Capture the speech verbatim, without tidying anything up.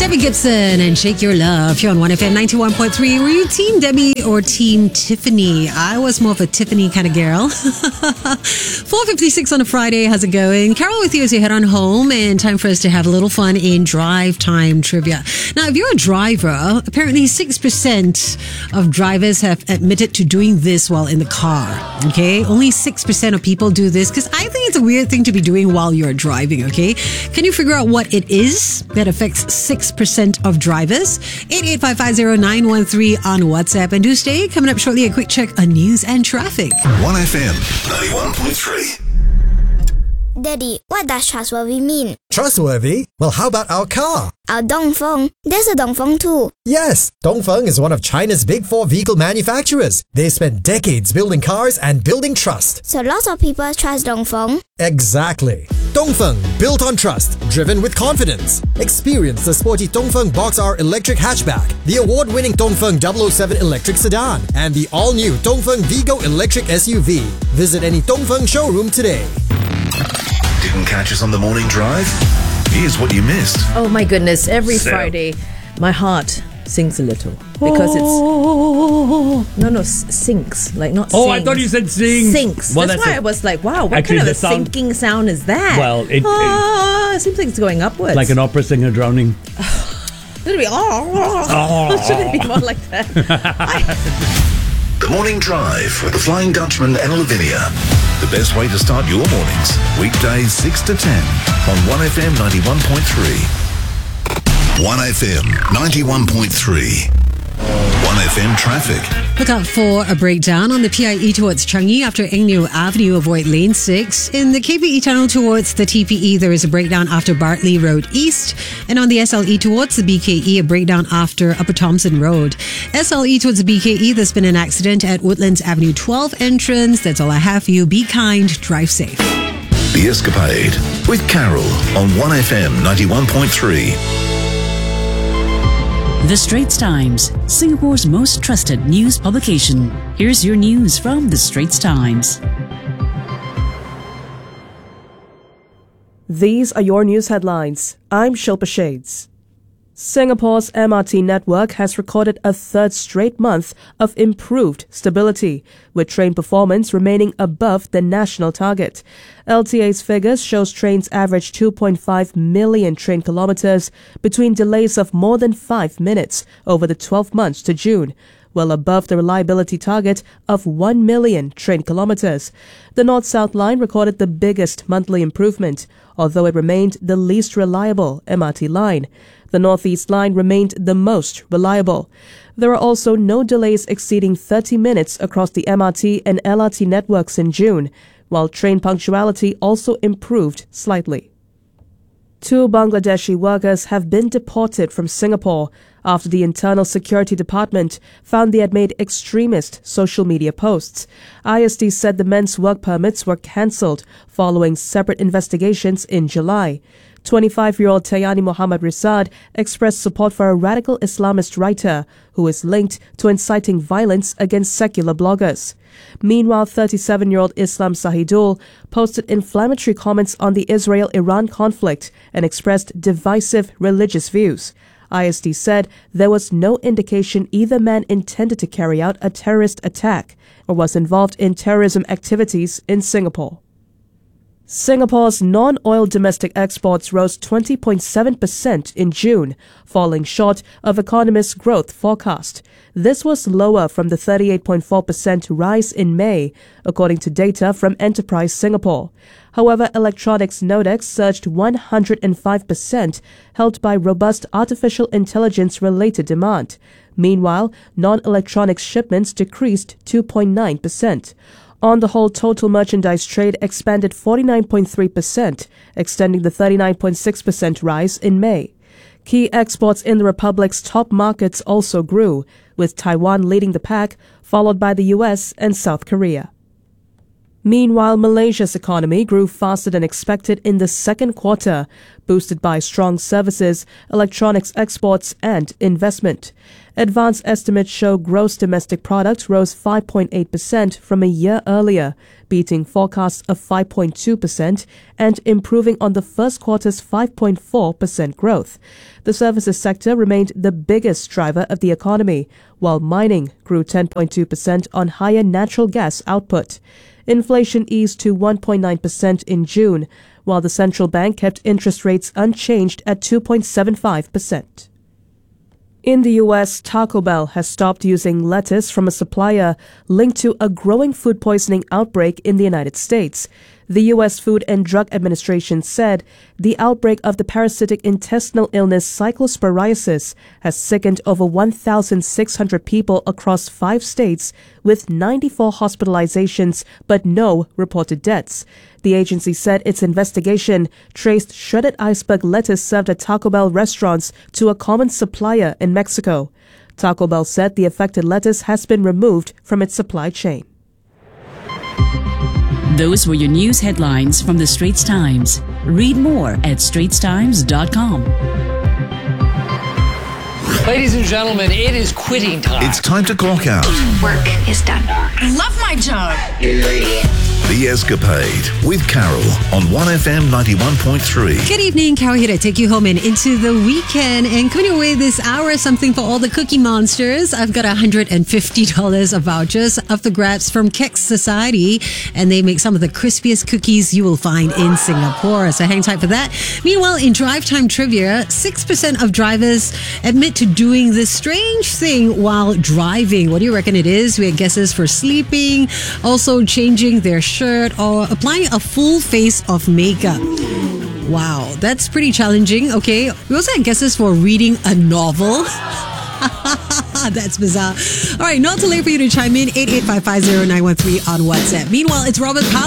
Debbie Gibson and Shake Your Love here on one F M ninety-one point three. Were you Team Debbie or Team Tiffany? I was more of a Tiffany kind of girl. four fifty-six on a Friday. How's it going? Carol with you as you head on home, and time for us to have a little fun in drive time trivia. Now, if you're a driver, apparently six percent of drivers have admitted to doing this while in the car. Okay? Only six percent of people do this because I think it's a weird thing to be doing while you're driving. Okay? Can you figure out what it is that affects six percent of drivers? eight eight five five zero nine one three on WhatsApp. And do stay. Coming up shortly, a quick check on news and traffic. one F M ninety-one point three. Daddy, what does trustworthy mean? Trustworthy? Well, how about our car? Our Dongfeng. There's a Dongfeng too. Yes, Dongfeng is one of China's big four vehicle manufacturers. They spent decades building cars and building trust. So lots of people trust Dongfeng. Exactly. Dongfeng, built on trust, driven with confidence. Experience the sporty Dongfeng Box R electric hatchback, the award-winning Dongfeng double oh seven electric sedan, and the all-new Dongfeng Vigo electric S U V. Visit any Dongfeng showroom today. Didn't catch us on the morning drive? Here's what you missed. Oh my goodness, every So- Friday my heart sings a little because it's no no s- sinks, like not Oh, sings. I thought you said sing. Sinks. Well, that's, that's why a- I was like, wow, what Actually, kind of a the sound- sinking sound is that? Well, it- it- ah, it seems like it's going upwards. Like an opera singer drowning. Should it be oh, should it be more like that? The Morning Drive with the Flying Dutchman and Lavinia. The best way to start your mornings. Weekdays six to ten on one F M ninety-one point three. one F M ninety-one point three. one F M traffic. Look out for a breakdown on the P I E towards Changi after Eng Neo Avenue. Avoid lane six. In the K P E tunnel towards the T P E, there is a breakdown after Bartley Road East. And on the S L E towards the B K E, a breakdown after Upper Thompson Road. S L E towards the B K E, there's been an accident at Woodlands Avenue twelve entrance. That's all I have for you. Be kind, drive safe. The Escapade with Carol on one F M ninety-one point three. The Straits Times, Singapore's most trusted news publication. Here's your news from The Straits Times. These are your news headlines. I'm Shilpa Shades. Singapore's M R T network has recorded a third straight month of improved stability, with train performance remaining above the national target. L T A's figures shows trains averaged two point five million train kilometers between delays of more than five minutes over the twelve months to June, well above the reliability target of one million train kilometers. The North-South line recorded the biggest monthly improvement, although it remained the least reliable M R T line. The Northeast line remained the most reliable. There are also no delays exceeding thirty minutes across the M R T and L R T networks in June, while train punctuality also improved slightly. Two Bangladeshi workers have been deported from Singapore after the Internal Security Department found they had made extremist social media posts. I S D said the men's work permits were cancelled following separate investigations in July. twenty-five-year-old Tayani Muhammad Rizad expressed support for a radical Islamist writer who is linked to inciting violence against secular bloggers. Meanwhile, thirty-seven-year-old Islam Sahidul posted inflammatory comments on the Israel-Iran conflict and expressed divisive religious views. I S D said there was no indication either man intended to carry out a terrorist attack or was involved in terrorism activities in Singapore. Singapore's non-oil domestic exports rose twenty point seven percent in June, falling short of economists' growth forecast. This was lower from the thirty-eight point four percent rise in May, according to data from Enterprise Singapore. However, electronics Nodex surged one hundred five percent, helped by robust artificial intelligence-related demand. Meanwhile, non-electronics shipments decreased two point nine percent. On the whole, total merchandise trade expanded forty-nine point three percent, extending the thirty-nine point six percent rise in May. Key exports in the Republic's top markets also grew, with Taiwan leading the pack, followed by the U S and South Korea. Meanwhile, Malaysia's economy grew faster than expected in the second quarter, boosted by strong services, electronics exports and investment. Advanced estimates show gross domestic product rose five point eight percent from a year earlier, beating forecasts of five point two percent and improving on the first quarter's five point four percent growth. The services sector remained the biggest driver of the economy, while mining grew ten point two percent on higher natural gas output. Inflation eased to one point nine percent in June, while the central bank kept interest rates unchanged at two point seven five percent. In the U S, Taco Bell has stopped using lettuce from a supplier linked to a growing food poisoning outbreak in the United States. The U S Food and Drug Administration said the outbreak of the parasitic intestinal illness cyclosporiasis has sickened over one thousand six hundred people across five states, with ninety-four hospitalizations but no reported deaths. The agency said its investigation traced shredded iceberg lettuce served at Taco Bell restaurants to a common supplier in Mexico. Taco Bell said the affected lettuce has been removed from its supply chain. Those were your news headlines from the Straits Times. Read more at straits times dot com. Ladies and gentlemen, it is quitting time. It's time to clock out. Work is done. I love my job. The Escapade with Carol on one F M ninety-one point three. Good evening, Carol here to take you home and into the weekend. And coming your way this hour, something for all the cookie monsters. I've got one hundred fifty dollars of vouchers up the grabs from Kex Society, and they make some of the crispiest cookies you will find in Singapore. So hang tight for that. Meanwhile, in drive time trivia, six percent of drivers admit to doing this strange thing while driving. What do you reckon it is? We had guesses for sleeping, also changing their shirt, or applying a full face of makeup. Wow, that's pretty challenging. Okay, we also had guesses for reading a novel. That's bizarre. All right, not too late for you to chime in. eight eight five five zero nine one three on WhatsApp. Meanwhile, it's Robert Powell.